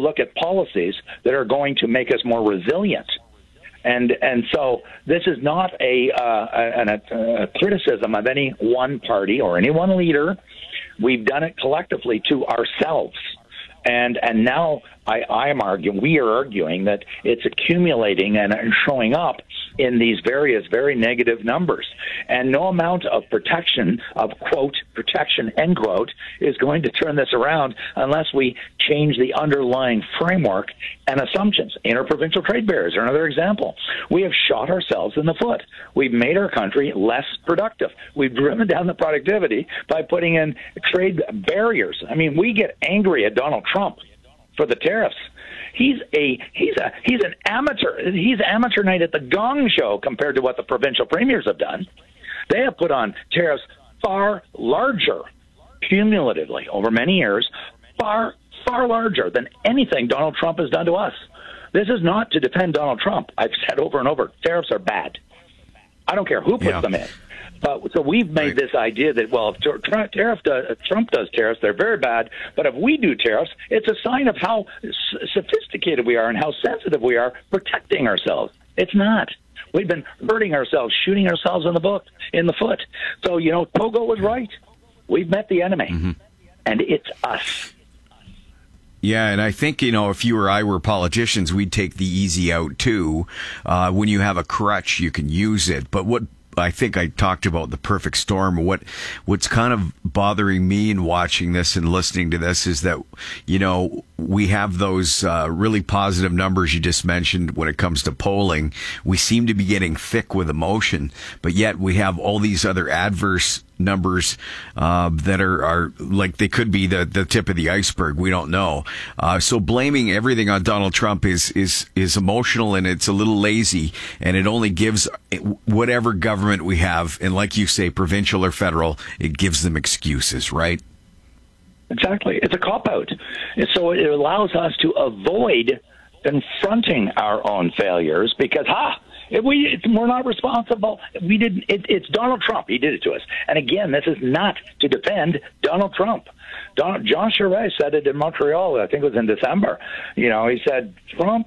look at policies that are going to make us more resilient. And so this is not a criticism of any one party or any one leader. We've done it collectively to ourselves. And now we are arguing that it's accumulating and showing up in these various very negative numbers. And no amount of protection, of quote, protection, end quote, is going to turn this around unless we change the underlying framework and assumptions. Interprovincial trade barriers are another example. We have shot ourselves in the foot. We've made our country less productive. We've driven down the productivity by putting in trade barriers. I mean, we get angry at Donald Trump for the tariffs. He's an amateur. He's amateur night at the Gong Show compared to what the provincial premiers have done. They have put on tariffs far larger, cumulatively over many years, far larger than anything Donald Trump has done to us. This is not to defend Donald Trump. I've said over and over, tariffs are bad. I don't care who puts them in. But so we've made this idea that, well, if Trump does tariffs, they're very bad. But if we do tariffs, it's a sign of how sophisticated we are and how sensitive we are protecting ourselves. It's not. We've been hurting ourselves, shooting ourselves in the foot. So, Pogo was right. We've met the enemy, and it's us. Yeah, and I think, if you or I were politicians, we'd take the easy out, too. When you have a crutch, you can use it. But what I think I talked about the perfect storm. What's kind of bothering me in watching this and listening to this is that, we have those really positive numbers you just mentioned when it comes to polling. We seem to be getting thick with emotion, but yet we have all these other adverse numbers that are like they could be the tip of the iceberg. We don't know. So blaming everything on Donald Trump is emotional, and it's a little lazy, and it only gives whatever government we have, and like you say, provincial or federal, it gives them excuses, right? Exactly. It's a cop-out. So it allows us to avoid confronting our own failures because, we're not responsible. We didn't. It's Donald Trump. He did it to us. And again, this is not to defend Donald Trump. John Charest said it in Montreal. I think it was in December. He said Trump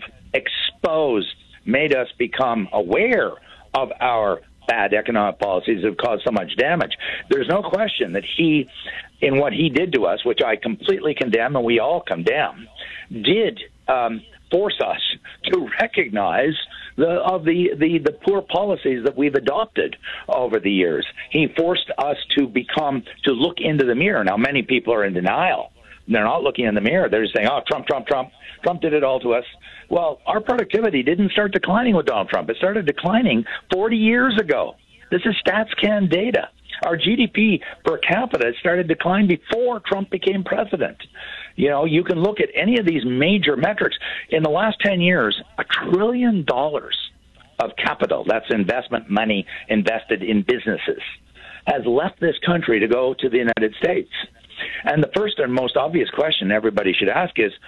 made us become aware of our bad economic policies that have caused so much damage. There's no question that he, in what he did to us, which I completely condemn and we all condemn, did force us to recognize the poor policies that we've adopted over the years. He forced us to look into the mirror. Now, many people are in denial. They're not looking in the mirror. They're just saying, Trump did it all to us. Well, our productivity didn't start declining with Donald Trump. It started declining 40 years ago. This is StatsCan data. Our GDP per capita started declining before Trump became president. You can look at any of these major metrics. In the last 10 years, $1 trillion of capital, that's investment money invested in businesses, has left this country to go to the United States. And the first and most obvious question everybody should ask is,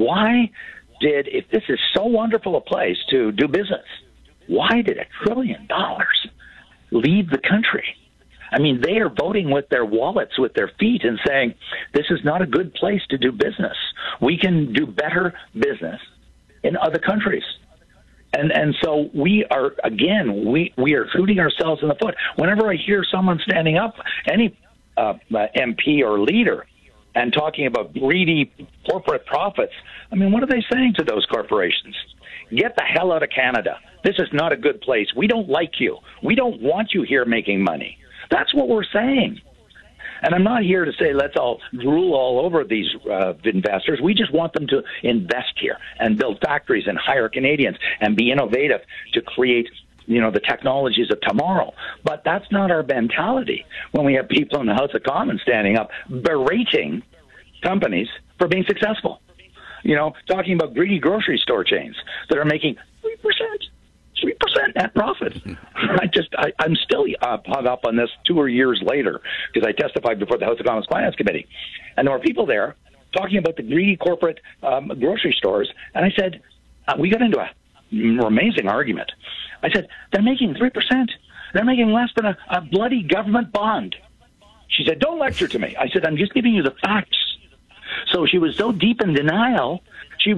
if this is so wonderful a place to do business, why did $1 trillion leave the country? I mean, they are voting with their wallets, with their feet, and saying, this is not a good place to do business. We can do better business in other countries. And so we are, again, we are shooting ourselves in the foot. Whenever I hear someone standing up, any MP or leader, and talking about greedy corporate profits, I mean, what are they saying to those corporations? Get the hell out of Canada. This is not a good place. We don't like you. We don't want you here making money. That's what we're saying. And I'm not here to say let's all drool all over these investors. We just want them to invest here and build factories and hire Canadians and be innovative to create the technologies of tomorrow. But that's not our mentality when we have people in the House of Commons standing up berating companies for being successful. Talking about greedy grocery store chains that are making 3% net profit. I'm still hung up on this 2 years later because I testified before the House of Commons Finance Committee. And there were people there talking about the greedy corporate grocery stores. And I said, we got into an amazing argument. I said, they're making 3%. They're making less than a bloody government bond. She said, don't lecture to me. I said, I'm just giving you the facts. So she was so deep in denial